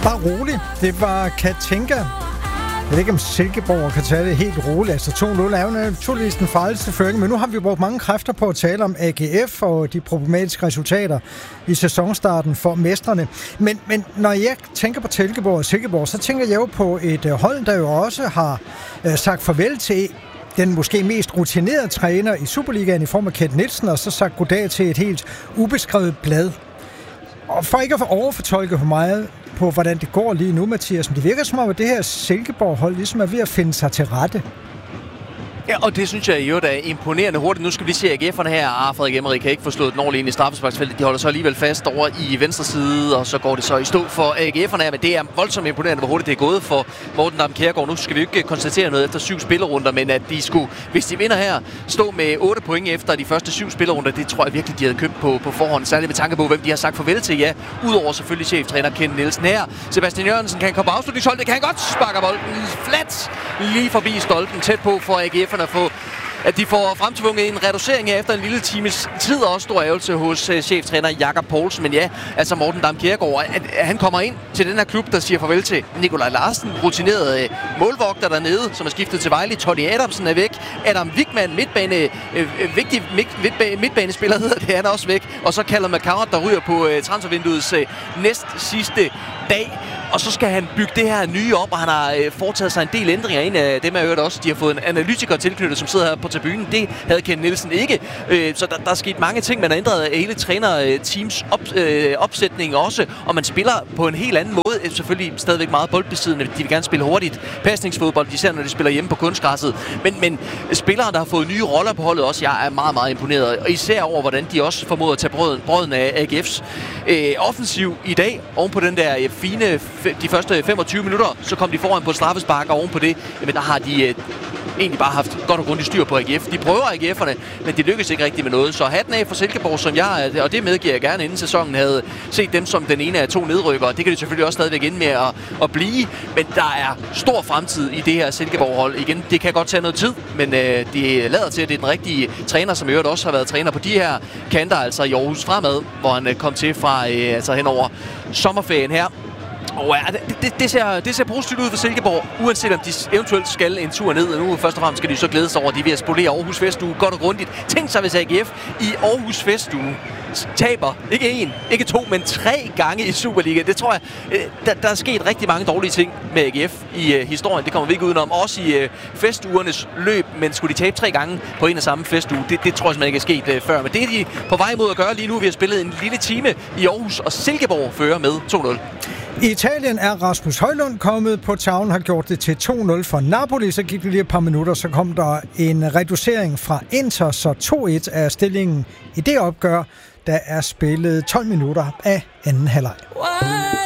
Bare roligt. Det var Katinka. Jeg ved ikke, om Silkeborg kan tage det helt roligt. Altså 2-0 er jo naturligvis den farligste føring, men nu har vi brugt mange kræfter på at tale om AGF og de problematiske resultater i sæsonstarten for mestrene. Men når jeg tænker på Silkeborg, så tænker jeg jo på et hold, der jo også har sagt farvel til den måske mest rutinerede træner i Superligaen i form af Kent Nielsen, og så sagt goddag til et helt ubeskrevet blad. Og for ikke at overfortolke for meget på, hvordan det går lige nu, Mathias, men det virker som om, at det her Silkeborg-hold ligesom er ved at finde sig til rette. Ja, og det synes jeg jo, der er imponerende hurtigt. Nu skal vi se AGF'erne her. Frederik Emmerik kan ikke få slået den ordentligt ind i straffesparksfeltet. De holder så alligevel fast over i venstre side, og så går det så i stå for AGF'erne her. Men det er voldsomt imponerende, hvor hurtigt det er gået for Morten Dam Kjærgaard. Nu skal vi ikke konstatere noget efter 7 spillerunder, men at de skulle, hvis de vinder her, stå med 8 point efter de første 7 spillerunder, det tror jeg virkelig, de havde købt på forhånd. Særligt med tanke på, hvem de har sagt farvel til. Ja, udover selvfølgelig cheftræner Kent Nielsen her. Sebastian Jørgensen kan komme på afslutningshold. Det kan han godt. Sparker bolden flat lige forbi stolpen, tæt på for AGF'erne at de får fremtvunget en reducering her efter en lille times tid, og også stor ærgelse hos cheftræner Jakob Poulsen. Men ja, altså Morten Dam Kjærgaard, at han kommer ind til den her klub, der siger farvel til Nikolaj Larsen, rutineret målvogter dernede, som er skiftet til Vejle. Tony Adamsen er væk. Adam Wigman, vigtig midtbanespiller hedder det, han er også væk. Og så Callum McCart, der ryger på transfervinduets næst sidste dag. Og så skal han bygge det her nye op, og han har foretaget sig en del ændringer. En af dem er jo også, de har fået en analytiker tilknyttet, som sidder her på tribunen. Det havde Kent Nielsen ikke. Så der er sket mange ting. Man har ændret hele træner-teams opsætning også, og man spiller på en helt anden måde. Selvfølgelig stadigvæk meget boldbesiddende. De vil gerne spille hurtigt pasningsfodbold, især når de spiller hjemme på kunstgræsset. Men spillere, der har fået nye roller på holdet også, jeg er meget, meget imponeret. Og især over, hvordan de også formåede at tage brøden af AGF's offensiv i dag, oven på den der fine de første 25 minutter, så kom de foran på straffespark, og oven på det, jamen der har de egentlig bare haft godt og grundigt styr på AGF. De prøver AGF'erne, men de lykkes ikke rigtig med noget. Så hatten af for Silkeborg, som jeg, og det medgiver jeg gerne inden sæsonen, havde set dem som den ene af 2 nedrykkere. Det kan de selvfølgelig også stadigvæk ende med at blive, men der er stor fremtid i det her Silkeborg-hold. Igen, det kan godt tage noget tid, men det lader til, at det er den rigtige træner, som i øvrigt også har været træner på de her kanter, altså i Aarhus Fremad, hvor han kom til fra altså hen over sommerferien her. Og det ser positivt ud for Silkeborg, uanset om de eventuelt skal en tur ned. Og nu først og fremmest skal de så glæde sig over, at de er ved at spolere Aarhus Festuge godt og grundigt. Tænk sig, hvis AGF i Aarhus Festuge taber ikke 1, ikke 2, men 3 gange i Superliga. Det tror jeg, der er sket rigtig mange dårlige ting med AGF i historien. Det kommer vi ikke udenom. Også i festugernes løb, men skulle de tabe 3 gange på en og samme festuge, det tror jeg simpelthen ikke er sket før. Men det er de på vej mod at gøre lige nu. Vi har spillet en lille time i Aarhus, og Silkeborg fører med 2-0. I Italien er Rasmus Højlund kommet på tavlen, har gjort det til 2-0 for Napoli. Så gik det lige et par minutter, så kom der en reducering fra Inter, så 2-1 er stillingen i det opgør. Der er spillet 12 minutter af anden halvleg.